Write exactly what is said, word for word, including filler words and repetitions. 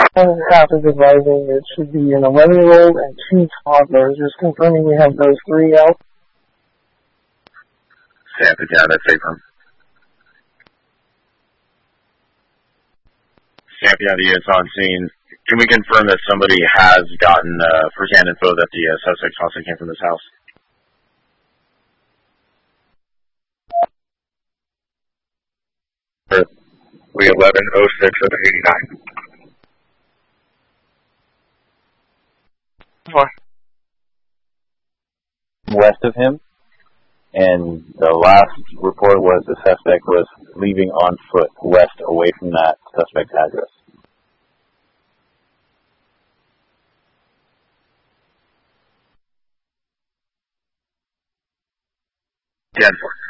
Traffic advising it should be an eleven-year-old and two toddlers. Just confirming we have those three out. Sample, yeah, that's April. Sample, yeah, the unit's on scene. Can we confirm that somebody has gotten uh, first-hand info that the uh, suspect possibly came from this house? We eleven oh six of eighty-nine. West of him, and the last report was the suspect was leaving on foot west away from that suspect's address. ten four.